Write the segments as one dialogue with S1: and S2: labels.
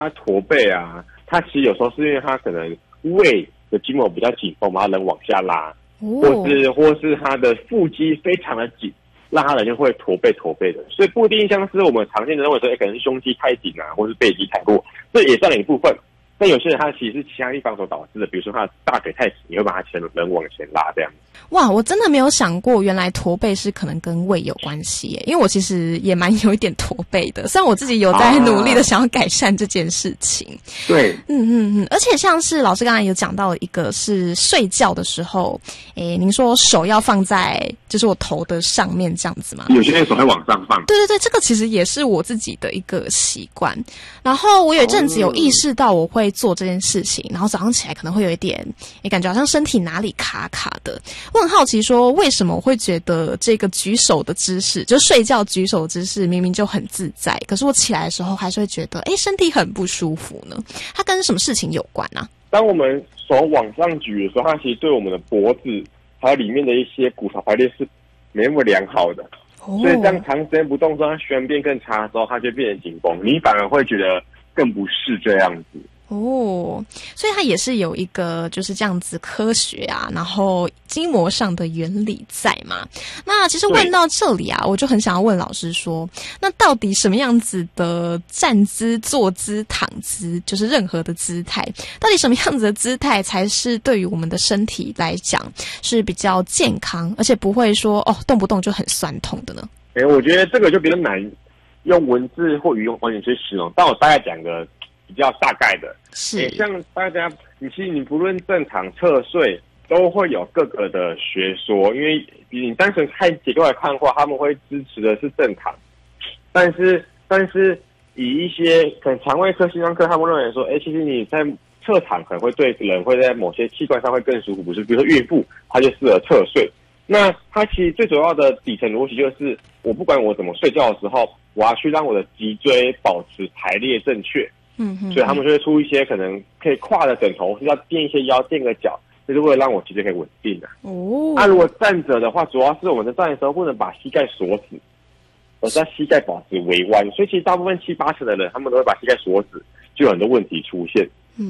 S1: 他驼背啊，他其实有时候是因为他可能胃的筋膜比较紧绷，把他人往下拉，或是他的腹肌非常的紧，让他人就会驼背的。所以不一定像是我们常见的认为说，可能是胸肌太紧啊，或是背肌太弱，这也占了一部分。但有些人他其实是其他地方所导致的，比如说他的大腿太紧，你会把他人往前拉这样。
S2: 哇，我真的没有想过，原来驼背是可能跟胃有关系耶。因为我其实也蛮有一点驼背的，虽然我自己有在努力的想要改善这件事情。
S1: 对，
S2: 而且像是老师刚才有讲到一个是睡觉的时候，您说手要放在就是我头的上面这样子吗？
S1: 有些人手会往上放。
S2: 对，这个其实也是我自己的一个习惯。然后我有一阵子有意识到我会做这件事情，然后早上起来可能会有一点，感觉好像身体哪里卡卡的。我很好奇说，为什么我会觉得这个举手的姿势，就睡觉举手的姿势明明就很自在，可是我起来的时候还是会觉得，身体很不舒服呢？它跟什么事情有关啊？
S1: 当我们手往上举的时候，它其实对我们的脖子还有里面的一些骨头排列是没那么良好的。所以当长时间不动之后，它循环变更差之后，它就变成紧绷，你反而会觉得更不适这样子。
S2: 所以它也是有一个就是这样子科学啊，然后筋膜上的原理在嘛。那其实问到这里啊，我就很想要问老师说，那到底什么样子的站姿、坐姿、躺姿，就是任何的姿态，到底什么样子的姿态才是对于我们的身体来讲是比较健康，而且不会说动不动就很酸痛的呢？
S1: 我觉得这个就比较难用文字或语用方式去形容，但我大概讲个比较大概的。
S2: 是，
S1: 像大家，你不论正躺、侧睡，都会有各个的学说。因为你单纯看结构来看的话，他们会支持的是正躺，但是以一些可能肠胃科、心脏科，他们认为说，其实你在侧躺可能会对人会在某些器官上会更舒服，不是？比如说孕妇，她就适合侧睡。那它其实最主要的底层逻辑就是，我不管我怎么睡觉的时候，我要去让我的脊椎保持排列正确。所以他们就会出一些可能可以跨的枕头，要垫一些腰、垫个脚，就是为了让我脊椎可以稳定的。如果站着的话，主要是我们在站的时候不能把膝盖锁死，而是在膝盖保持微弯。所以其实大部分7-8成的人，他们都会把膝盖锁死，就有很多问题出现。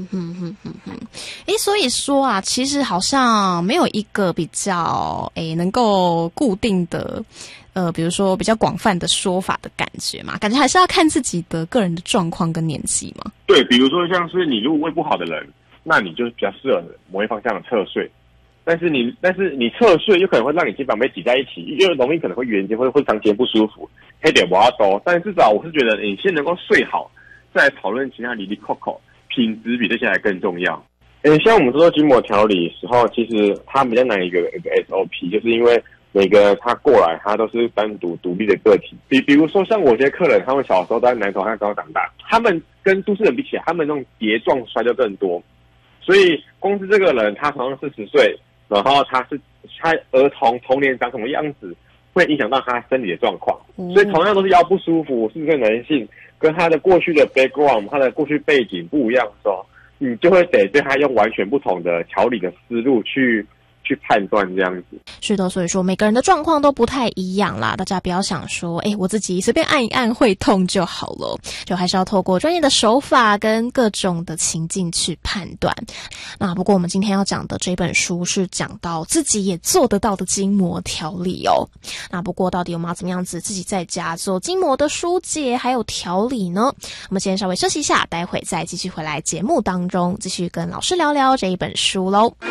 S2: 所以说啊，其实好像没有一个比较能够固定的比如说比较广泛的说法的感觉嘛，感觉还是要看自己的个人的状况跟年纪嘛。
S1: 对，比如说像是你如果胃不好的人，那你就比较适合某一方向的侧睡。但是你侧睡有可能会让你肩膀被挤在一起，因为容易可能会圆肩或长期不舒服，黑点不要多。但是至少我是觉得你先能够睡好，再来讨论其他里里扣扣，品质比这些还更重要。像我们做筋膜调理的时候，其实它比较难一个 SOP， 就是因为每个人他过来，他都是单独独立的个体。比如说像我些客人，他们小时候都在南投和高长大，他们跟都市人比起来，他们那种跌撞摔就更多。所以光是这个人，他同样40岁，然后他儿童年长什么样子，会影响到他身体的状况。所以同样都是腰不舒服，是个男性，跟他的过去的 background， 他的过去背景不一样的时候，你就会得对他用完全不同的调理的思路去判断这样子。
S2: 是的，所以说每个人的状况都不太一样啦，大家不要想说我自己随便按一按会痛就好了，就还是要透过专业的手法跟各种的情境去判断。那不过我们今天要讲的这本书是讲到自己也做得到的筋膜调理哦。那不过到底我们要怎么样子自己在家做筋膜的疏解还有调理呢？我们先稍微休息一下，待会再继续回来节目当中继续跟老师聊聊这一本书咯。